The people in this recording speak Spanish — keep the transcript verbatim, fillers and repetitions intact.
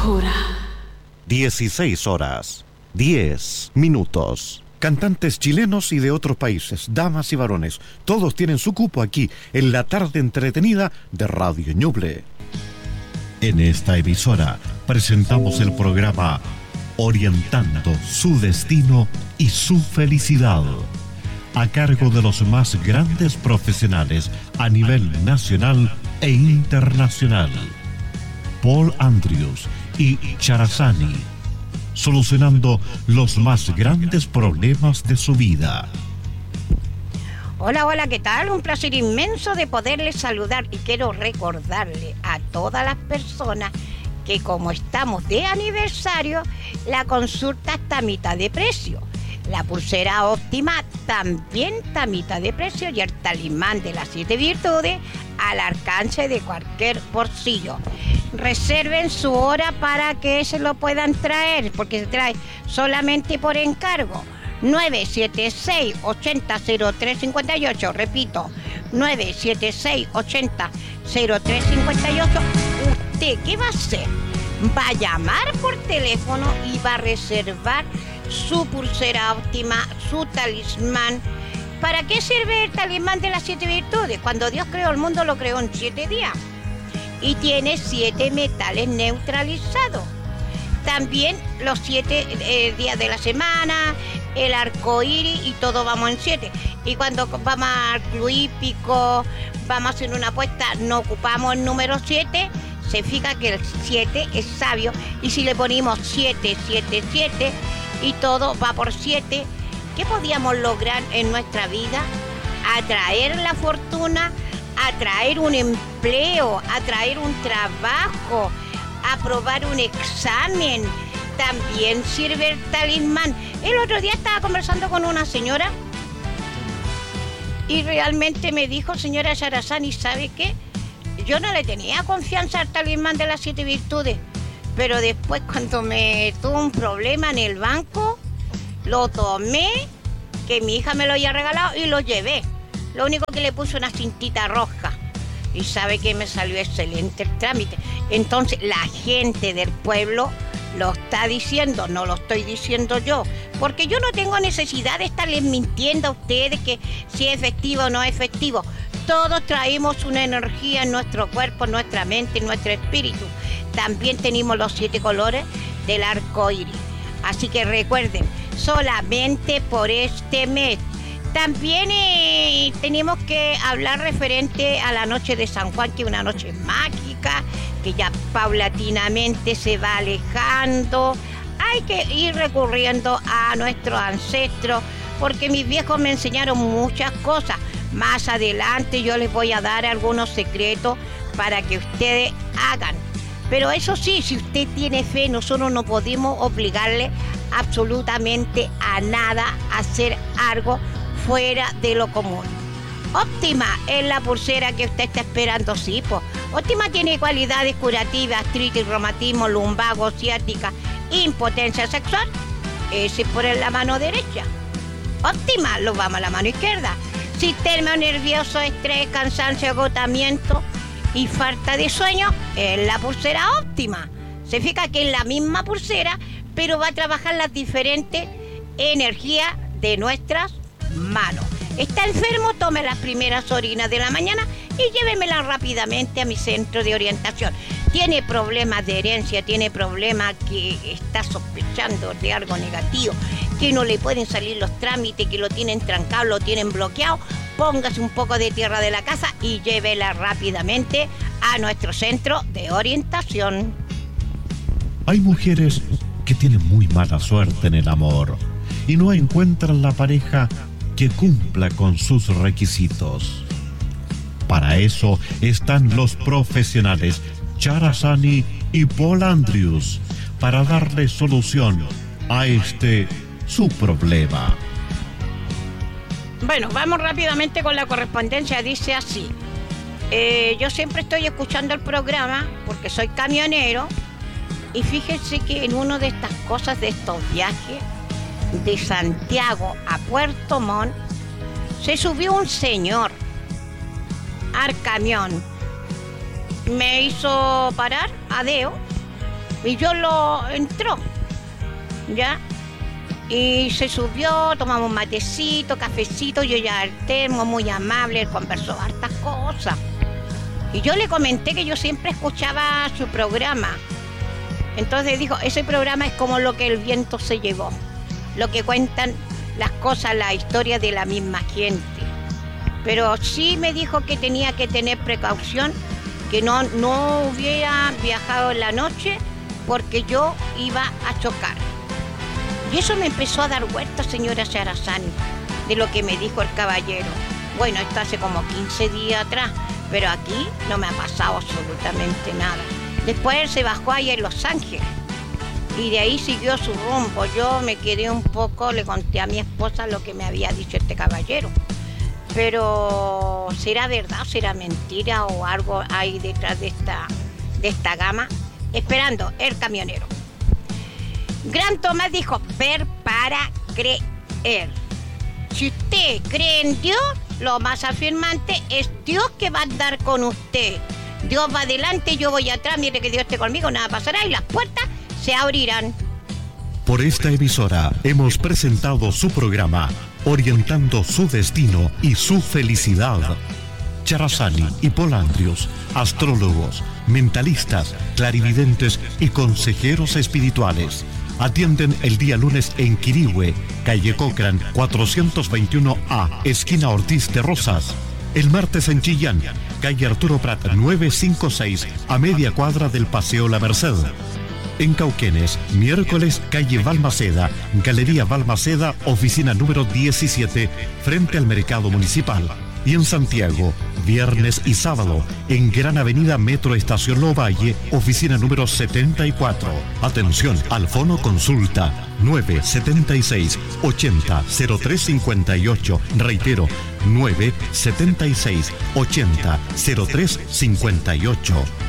oscura. dieciséis horas, diez minutos. Cantantes chilenos y de otros países, damas y varones, todos tienen su cupo aquí, en la tarde entretenida de Radio Ñuble. En esta emisora presentamos el programa Orientando su destino y su felicidad, a cargo de los más grandes profesionales a nivel nacional e internacional. Paul Andrews y Charazani, solucionando los más grandes problemas de su vida. Hola, hola, ¿qué tal? Un placer inmenso de poderles saludar y quiero recordarle a todas las personas que como estamos de aniversario, la consulta está a mitad de precio. La pulsera óptima también está a mitad de precio y el talismán de las siete virtudes al alcance de cualquier bolsillo. Reserven su hora para que se lo puedan traer, porque se trae solamente por encargo. nueve siete seis, ocho cero, cero tres cinco ocho, repito, nueve siete seis, ocho cero, cero tres cinco ocho. ¿Usted qué va a hacer? Va a llamar por teléfono y va a reservar su pulsera óptima, su talismán. ¿Para qué sirve el talismán de las siete virtudes? Cuando Dios creó el mundo lo creó en siete días y tiene siete metales neutralizados. También los siete eh, días de la semana, el arco iris y todo vamos en siete. Y cuando vamos al club hípico, vamos a hacer una apuesta, no ocupamos el número siete, se fija que el siete es sabio. Y si le ponemos siete, siete, siete y todo va por siete, ¿qué podíamos lograr en nuestra vida? Atraer la fortuna, atraer un empleo, atraer un trabajo, aprobar un examen. También sirve el talismán. El otro día estaba conversando con una señora y realmente me dijo, señora Charazani, ¿sabe qué? Yo no le tenía confianza al talismán de las siete virtudes, pero después cuando me tuvo un problema en el banco, lo tomé, que mi hija me lo había regalado y lo llevé. Lo único que le puse una cintita roja. Y sabe que me salió excelente el trámite. Entonces la gente del pueblo lo está diciendo, no lo estoy diciendo yo, porque yo no tengo necesidad de estarles mintiendo a ustedes que si es efectivo o no es efectivo. Todos traemos una energía en nuestro cuerpo, en nuestra mente, en nuestro espíritu. También tenemos los siete colores del arco iris. Así que recuerden, solamente por este mes. También eh, tenemos que hablar referente a la noche de San Juan, que es una noche mágica, que ya paulatinamente se va alejando. Hay que ir recurriendo a nuestros ancestros, porque mis viejos me enseñaron muchas cosas. Más adelante yo les voy a dar algunos secretos para que ustedes hagan. Pero eso sí, si usted tiene fe, nosotros no podemos obligarle absolutamente a nada a hacer algo fuera de lo común. Óptima es la pulsera que usted está esperando, sí, pues. Óptima tiene cualidades curativas, artritis, reumatismo, lumbago, ciática, impotencia sexual. Ese es por la mano derecha. Óptima, lo vamos a la mano izquierda. Sistema nervioso, estrés, cansancio, agotamiento y falta de sueño es la pulsera óptima. Se fija que es la misma pulsera, pero va a trabajar las diferentes energías de nuestras manos. Está enfermo, tome las primeras orinas de la mañana y llévemela rápidamente a mi centro de orientación. Tiene problemas de herencia, tiene problemas que está sospechando de algo negativo, que no le pueden salir los trámites, que lo tienen trancado, lo tienen bloqueado. Póngase un poco de tierra de la casa y llévela rápidamente a nuestro centro de orientación. Hay mujeres que tienen muy mala suerte en el amor y no encuentran la pareja que cumpla con sus requisitos. Para eso están los profesionales Charazani y Paul Andrews para darle solución a este su problema. Bueno, vamos rápidamente con la correspondencia. Dice así: eh, yo siempre estoy escuchando el programa porque soy camionero y fíjense que en una de estas cosas, de estos viajes de Santiago a Puerto Montt, se subió un señor al camión. Me hizo parar, adeo, Y yo lo entró, ¿ya? Y se subió, tomamos un matecito, cafecito, yo ya el termo, muy amable, él conversó hartas cosas. Y yo le comenté que yo siempre escuchaba su programa. Entonces dijo, ese programa es como lo que el viento se llevó, lo que cuentan las cosas, la historia de la misma gente. Pero sí me dijo que tenía que tener precaución, que no, no hubiera viajado en la noche porque yo iba a chocar. Y eso me empezó a dar vuelta, señora Charazani, de lo que me dijo el caballero. Bueno, esto hace como quince días atrás, pero aquí no me ha pasado absolutamente nada. Después él se bajó ahí en Los Ángeles y de ahí siguió su rumbo. Yo me quedé un poco, le conté a mi esposa lo que me había dicho este caballero. Pero ¿será verdad o será mentira o algo hay detrás de esta, de esta gama? Esperando el camionero. Gran Tomás dijo, ver para creer. Si usted cree en Dios, lo más afirmante es Dios que va a andar con usted. Dios va adelante, yo voy atrás, mire que Dios esté conmigo, nada pasará y las puertas se abrirán. Por esta emisora hemos presentado su programa, orientando su destino y su felicidad. Charazani y Polandrios, astrólogos, mentalistas, clarividentes y consejeros espirituales. Atienden el día lunes en Quirihue, calle Cochrane cuatrocientos veintiuno A, esquina Ortiz de Rosas. El martes en Chillán, calle Arturo Prat novecientos cincuenta y seis, a media cuadra del Paseo La Merced. En Cauquenes, miércoles, calle Balmaceda, Galería Balmaceda, oficina número diecisiete, frente al Mercado Municipal. Y en Santiago, viernes y sábado, en Gran Avenida Metro Estación Lovalle, oficina número setenta y cuatro. Atención, al fono consulta nueve siete seis, ochenta, cero tres cincuenta y ocho. Reitero, nueve siete seis, ochenta, cero tres cincuenta y ocho.